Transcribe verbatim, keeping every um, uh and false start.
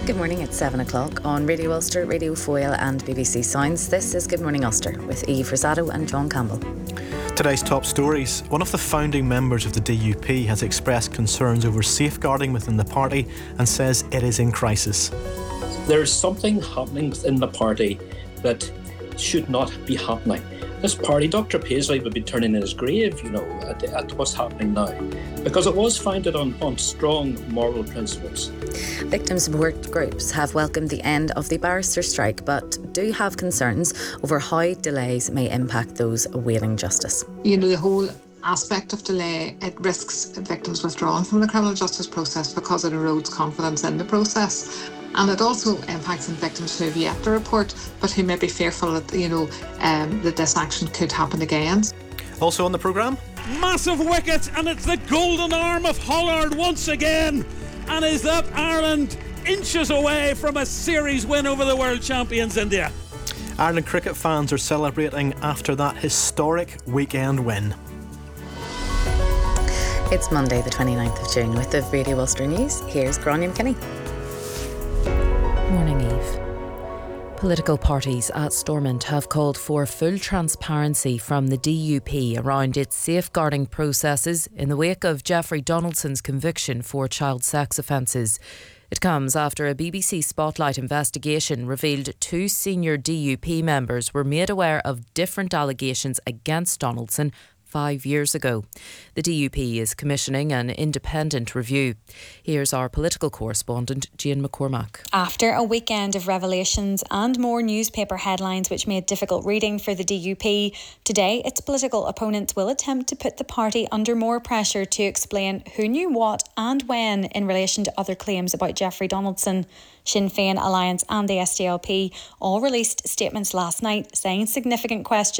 Good morning, it's seven o'clock on Radio Ulster, Radio Foyle and B B C Sounds. This is Good Morning Ulster with Eve Rosado and John Campbell. Today's top stories. One of the founding members of the D U P has expressed concerns over safeguarding within the party and says it is in crisis. There's something happening within the party that should not be happening. This party, Doctor Paisley would be turning in his grave, you know, at, at what's happening now, because it was founded on, on strong moral principles. Victim support groups have welcomed the end of the barrister strike, but do have concerns over how delays may impact those awaiting justice. You know, the whole aspect of delay, it risks victims withdrawing from the criminal justice process because it erodes confidence in the process. And it also impacts on victims who have yet to report, but who may be fearful that, you know, um, that this action could happen again. Also on the programme, massive wicket, and it's the golden arm of Hollard once again. And is that Ireland inches away from a series win over the world champions India? Ireland cricket fans are celebrating after that historic weekend win. It's Monday the twenty-ninth of June with the Radio Ulster News. Here's Gráinne McKinney. Morning, Eve. Political parties at Stormont have called for full transparency from the D U P around its safeguarding processes in the wake of Jeffrey Donaldson's conviction for child sex offences. It comes after a B B C Spotlight investigation revealed two senior D U P members were made aware of different allegations against Donaldson five years ago. The D U P is commissioning an independent review. Here's our political correspondent, Jane McCormack. After a weekend of revelations and more newspaper headlines which made difficult reading for the D U P, today its political opponents will attempt to put the party under more pressure to explain who knew what and when in relation to other claims about Jeffrey Donaldson. Sinn Féin Alliance and the S D L P all released statements last night saying significant questions